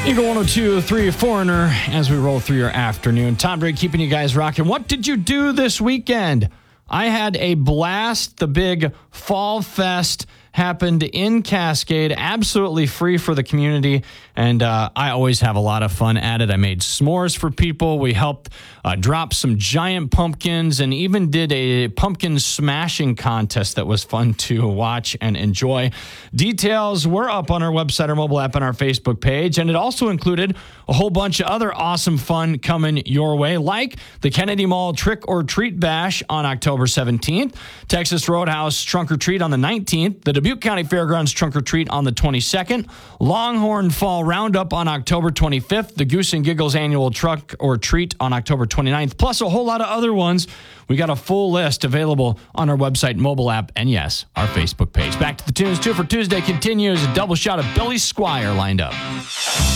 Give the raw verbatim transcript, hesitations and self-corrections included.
Eagle one oh two point three Foreigner as we roll through your afternoon. Tom Drake keeping you guys rocking. What did you do this weekend? I had a blast. The big Fall Fest happened in Cascade, absolutely free for the community, and uh, I always have a lot of fun at it. I made s'mores for people. We helped uh, drop some giant pumpkins and even did a pumpkin smashing contest that was fun to watch and enjoy. Details were up on our website, our mobile app, and our Facebook page, and it also included a whole bunch of other awesome fun coming your way, like the Kennedy Mall Trick or Treat Bash on October seventeenth, Texas Roadhouse Trunk or Treat on the nineteenth, the Dubuque County Fairgrounds Trunk or Treat on the twenty-second, Longhorn Fall Roundup on October twenty-fifth, the Goose and Giggles Annual Trunk or Treat on October twenty-ninth, plus a whole lot of other ones. We got a full list available on our website, mobile app, and yes, our Facebook page. Back to the tunes. Two for Tuesday continues. A double shot of Billy Squier lined up.